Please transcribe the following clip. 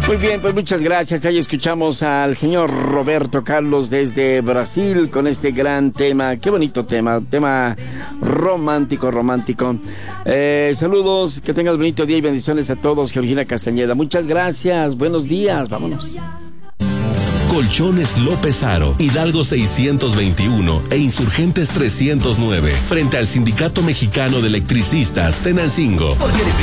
Muy bien, pues muchas gracias. Ahí escuchamos al señor Roberto Carlos desde Brasil con este gran tema. Qué bonito tema romántico. Saludos, que tengas bonito día y bendiciones a todos. Georgina Castañeda, muchas gracias. Buenos días, vámonos. Colchones López Aro, Hidalgo 621 e Insurgentes 309, frente al Sindicato Mexicano de Electricistas, Tenancingo.